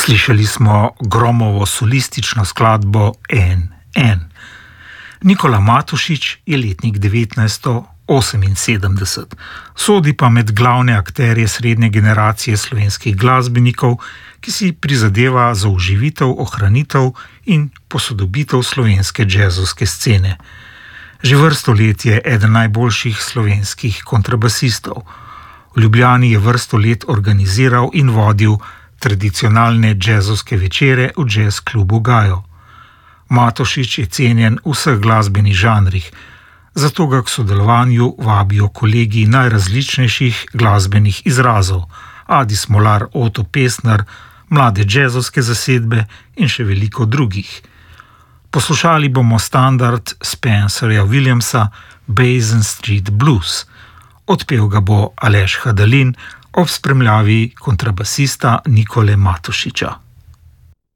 Slišali smo Gromovo solistično skladbo N. Nikola Matošič je letnik 1978, sodi pa med glavne akterje srednje generacije slovenskih glasbenikov, ki si prizadeva za oživitev, ohranitev in posodobitev slovenske džezovske scene. Že vrsto let je eden najboljših slovenskih kontrabasistov. V Ljubljani je vrsto let organiziral in vodil tradicionalne džezovske večere v jazz klubu Gajo. Matošič je cenjen v vseh glasbenih žanrih, zato ga k sodelovanju vabijo kolegi najrazličnejših glasbenih izrazov, Adi Smolar, Oto Pestner, mlade džezovske zasedbe in še veliko drugih. Poslušali bomo standard Spencerja Williamsa Basin Street Blues. Odpel ga bo Aleš Hadalin ob spremljavi kontrabasista Nikole Matošiča.